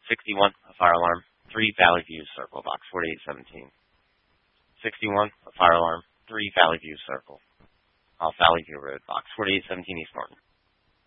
61, a fire alarm. 3 Valley View Circle, box 4817. 61, a fire alarm. 3 Valley View Circle, off Valley View Road, box 4817 East Norton.